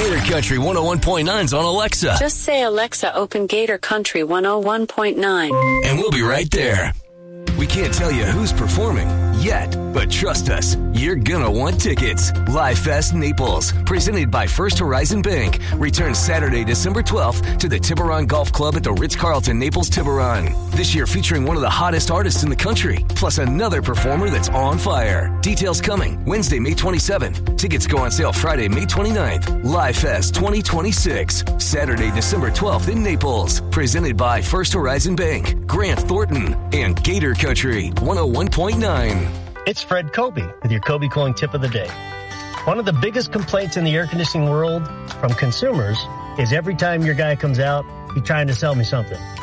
Gator Country 101.9's on Alexa. Just say, Alexa, open Gator Country 101.9. And we'll be right there. We can't tell you who's performing yet, but trust us, you're gonna want tickets. Live Fest Naples, presented by First Horizon Bank, returns Saturday, December 12th to the Tiburon Golf Club at the Ritz-Carlton Naples Tiburon. This year featuring one of the hottest artists in the country, plus another performer that's on fire. Details coming Wednesday, May 27th. Tickets go on sale Friday, May 29th. Live Fest 2026, Saturday, December 12th in Naples, presented by First Horizon Bank, Grant Thornton, and Gator Country 101.9. It's Fred Kobe with your Kobe Cooling Tip of the Day. One of the biggest complaints in the air conditioning world from consumers is every time your guy comes out, he's trying to sell me something.